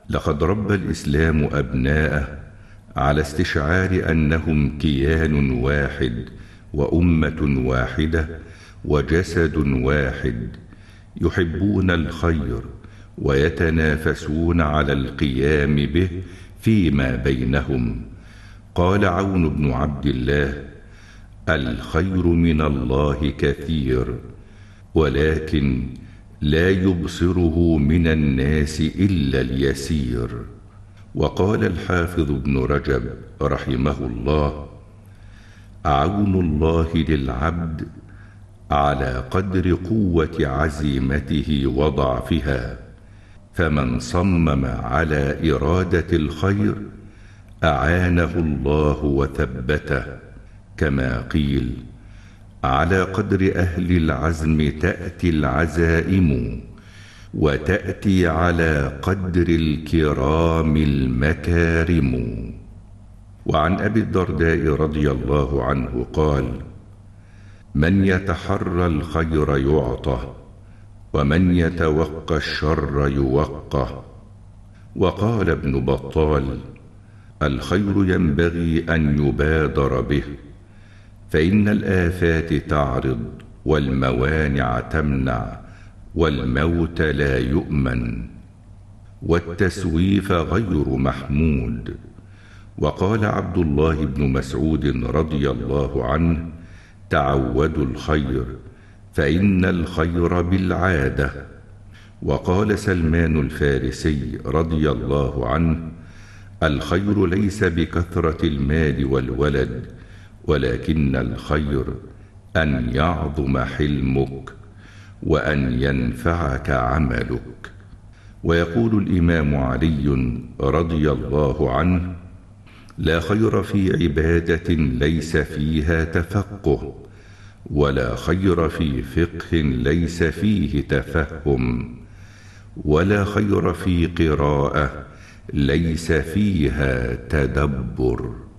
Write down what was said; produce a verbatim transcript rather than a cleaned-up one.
لقد ربى الإسلام أبناءه على استشعار أنهم كيان واحد وأمة واحدة وجسد واحد، يحبون الخير ويتنافسون على القيام به فيما بينهم. قال عون بن عبد الله: الخير من الله كثير، ولكن لا يبصره من الناس إلا اليسير. وقال الحافظ ابن رجب رحمه الله: عون الله للعبد على قدر قوة عزيمته وضعفها، فمن صمم على إرادة الخير أعانه الله وثبته، كما قيل: على قدر أهل العزم تأتي العزائم، وتأتي على قدر الكرام المكارم. وعن أبي الدرداء رضي الله عنه قال: من يتحرى الخير يعطه، ومن يتوقى الشر يوقه. وقال ابن بطال: الخير ينبغي أن يبادر به، فإن الآفات تعرض والموانع تمنع والموت لا يؤمن، والتسويف غير محمود. وقال عبد الله بن مسعود رضي الله عنه: تعودوا الخير فإن الخير بالعادة. وقال سلمان الفارسي رضي الله عنه: الخير ليس بكثرة المال والولد، ولكن الخير أن يعظم حلمك وأن ينفعك عملك. ويقول الإمام علي رضي الله عنه: لا خير في عبادة ليس فيها تفقه، ولا خير في فقه ليس فيه تفهم، ولا خير في قراءة ليس فيها تدبر.